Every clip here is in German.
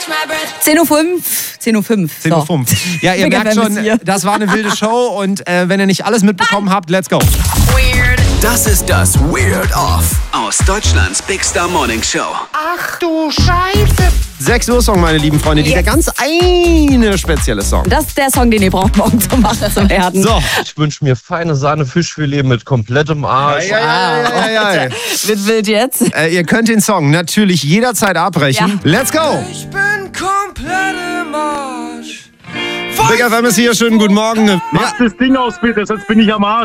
10.05 Uhr. 10.05 Uhr. So. Ja, ihr merkt schon, das war eine wilde Show und wenn ihr nicht alles mitbekommen habt, let's go. Das ist das Weird Off aus Deutschlands Big Star Morning Show. Ach du Scheiße. 6 Uhr Song, meine lieben Freunde, dieser ganz eine spezielle Song. Das ist der Song, den ihr braucht morgen zum Machen, zum Erden. So. Ich wünsche mir feine Sahne-Fischfilet mit komplettem Arsch. Ja. Wird wild jetzt. Ihr könnt den Song natürlich jederzeit abbrechen. Ja. Let's go. Ich bin komplett im Arsch. Big FM ist hier, schönen guten Morgen. Mach das Ding aus, bitte, sonst bin ich am Arsch.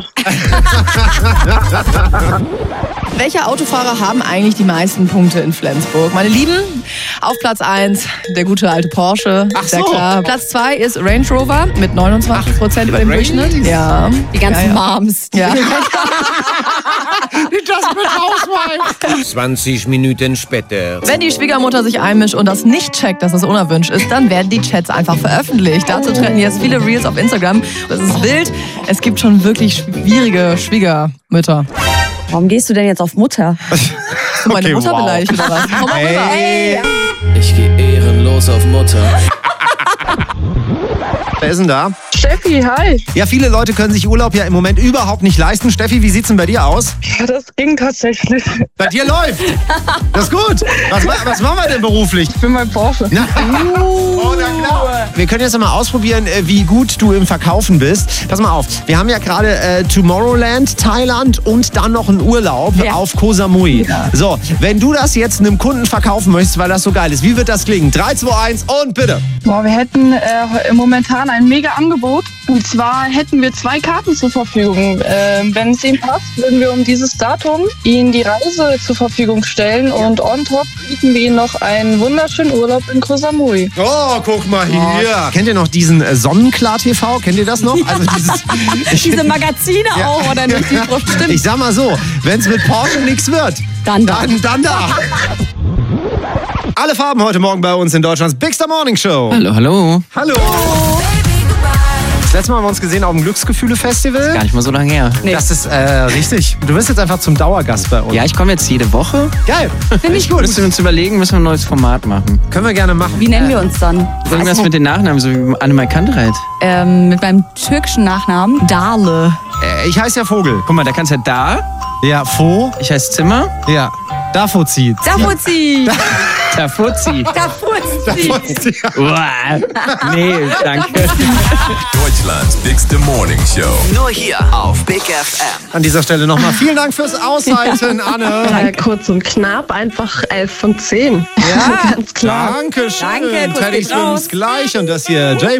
Welche Autofahrer haben eigentlich die meisten Punkte in Flensburg? Meine Lieben, auf Platz 1 der gute alte Porsche. Ach sehr so. klar. Platz 2 ist Range Rover mit 29% über dem Durchschnitt. Ja. Die ganzen Moms. Ja. Das mit Hauswein. 20 Minuten später. Wenn die Schwiegermutter sich einmischt und das nicht checkt, dass es unerwünscht ist, dann werden die Chats einfach veröffentlicht. Dazu treten jetzt viele Reels auf Instagram. Das ist wild. Es gibt schon wirklich schwierige Schwiegermütter. Warum gehst du denn jetzt auf Mutter? Hast du meine Mutter wow. beleidigt oder was? Komm mal rüber. Hey. Ich gehe ehrenlos auf Mutter. Wer ist denn da? Steffi, hi. Ja, viele Leute können sich Urlaub ja im Moment überhaupt nicht leisten. Steffi, wie sieht's denn bei dir aus? Ja, das ging tatsächlich. Bei dir läuft. Das ist gut. Was machen wir denn beruflich? Ich bin mein Porsche. Na, oh, na klar. Wir können jetzt mal ausprobieren, wie gut du im Verkaufen bist. Pass mal auf, wir haben ja gerade Tomorrowland, Thailand und dann noch einen Urlaub auf Koh Samui. Ja. So, wenn du das jetzt einem Kunden verkaufen möchtest, weil das so geil ist, wie wird das klingen? 3, 2, 1 und bitte. Boah, wir hätten momentan ein mega Angebot. Und zwar hätten wir 2 Karten zur Verfügung. Wenn es Ihnen passt, würden wir um dieses Datum Ihnen die Reise zur Verfügung stellen. Und on top bieten wir Ihnen noch einen wunderschönen Urlaub in Koh Samui. Oh, guck mal hier. Kennt ihr noch diesen Sonnenklar TV? Kennt ihr das noch? Also Diese Magazine auch, oder nicht? Stimmt. Ich sag mal so, wenn es mit Porsche nichts wird, dann da. Alle Farben heute Morgen bei uns in Deutschlands Big Star Morning Show. Hallo. Hallo. Das letzte Mal haben wir uns gesehen auf dem Glücksgefühle-Festival. Gar nicht mal so lange her. Nee. Das ist richtig. Du bist jetzt einfach zum Dauergast bei uns. Ja, ich komme jetzt jede Woche. Geil. Finde ich gut. Müssen wir uns überlegen, müssen wir ein neues Format machen. Können wir gerne machen. Wie nennen wir uns dann? Irgendwas mit den Nachnamen, so wie Annemai Kantereit. Mit meinem türkischen Nachnamen Dale. Ich heiße ja Vogel. Guck mal, da kannst du ja da. Ja, Fo. Ich heiße Zimmer. Ja. Dafozi. Dafozi. Da Fuzzi. Dafozi. Nee, danke. Deutschlands Big Star Morning Show. Nur hier auf Big FM. An dieser Stelle nochmal vielen Dank fürs Aushalten, Anne. Ja, kurz und knapp, einfach 11 von 10. Ja, ganz klar. Dankeschön. Danke, Kuss Teddy geht raus. Swims gleich und das hier Jay